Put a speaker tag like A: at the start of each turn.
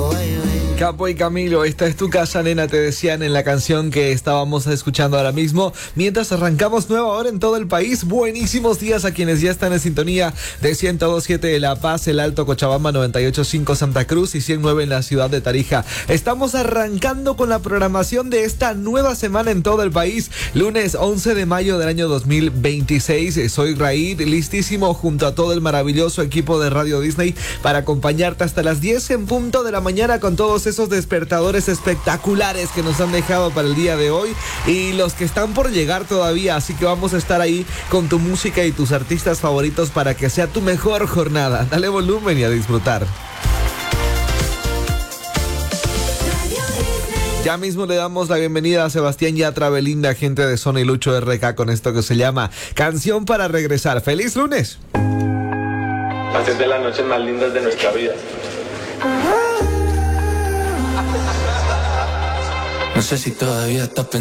A: Capo y Camilo, esta es tu casa, nena, te decían en la canción que estábamos escuchando ahora mismo. Mientras arrancamos nueva hora en todo el país, buenísimos días a quienes ya están en sintonía de 102.7 de La Paz, El Alto, Cochabamba, 98.5 Santa Cruz y 100.9 en la ciudad de Tarija. Estamos arrancando con la programación de esta nueva semana en todo el país, lunes 11 de mayo del año 2026. Soy Raid, listísimo junto a todo el maravilloso equipo de Radio Disney para acompañarte hasta las 10 en punto de la mañana con todos esos despertadores espectaculares que nos han dejado para el día de hoy y los que están por llegar todavía, así que vamos a estar ahí con tu música y tus artistas favoritos para que sea tu mejor jornada. Dale volumen y a disfrutar. Ya mismo le damos la bienvenida a Sebastián Yatra, Belinda, gente de Zona y Lucho RK con esto que se llama Canción para Regresar. ¡Feliz lunes!
B: Haces de las noches más lindas de nuestra vida.
C: No sé si todavía estás pensando